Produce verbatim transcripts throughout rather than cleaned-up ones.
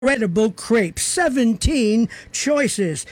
incredible crepe, seventeen choices.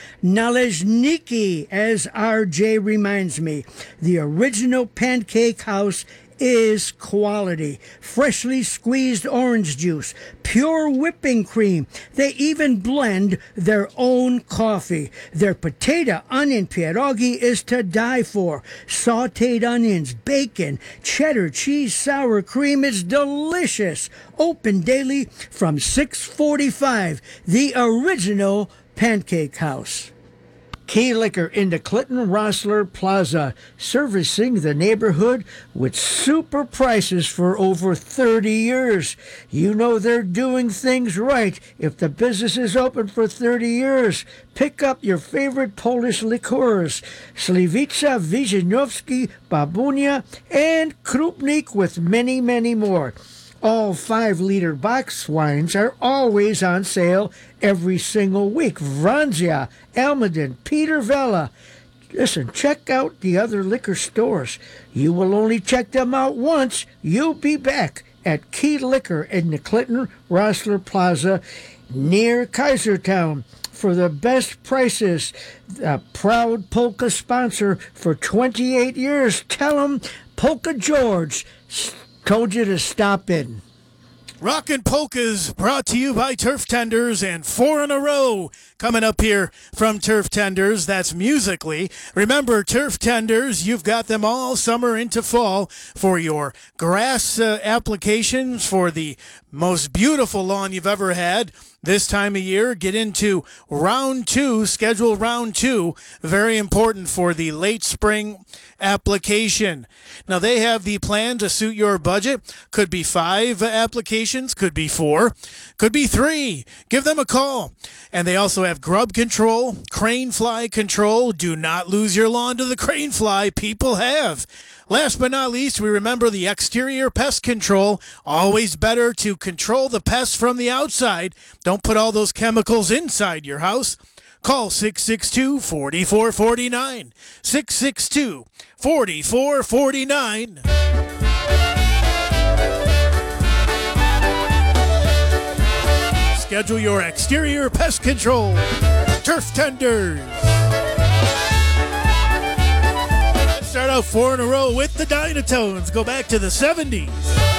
Nalezniki, as R J reminds me. The original Pancake House is quality. Freshly squeezed orange juice, pure whipping cream. They even blend their own coffee. Their potato onion pierogi is to die for. Sauteed onions, bacon, cheddar cheese, sour cream is delicious. Open daily from six forty-five. The original Pancake House. Key Liquor in the Clinton Rossler Plaza, servicing the neighborhood with super prices for over thirty years. You know they're doing things right if the business is open for thirty years. Pick up your favorite Polish liqueurs, Sliwica, Wyżynowski, Babunia, and Krupnik, with many, many more. All five-liter box wines are always on sale every single week. Franzia, Almaden, Peter Vella. Listen, check out the other liquor stores. You will only check them out once. You'll be back at Key Liquor in the Clinton Rossler Plaza near Kaisertown for the best prices. A proud Polka sponsor for twenty-eight years. Tell them Polka George told you to stop in. Rockin' Polkas brought to you by Turf Tenders, and four in a row coming up here from Turf Tenders. That's musically. Remember, Turf Tenders, you've got them all summer into fall for your grass uh, applications, for the most beautiful lawn you've ever had. This time of year, get into round two, schedule round two. Very important for the late spring application. Now, they have the plan to suit your budget. Could be five applications, could be four, could be three. Give them a call. And they also have grub control, crane fly control. Do not lose your lawn to the crane fly. People have. Last but not least, we remember the exterior pest control. Always better to control the pests from the outside. Don't put all those chemicals inside your house. Call six six two, four four four nine. six six two, four four four nine. Schedule your exterior pest control. Turf Tenders. Start out four in a row with the Dynatones. Go back to the seventies.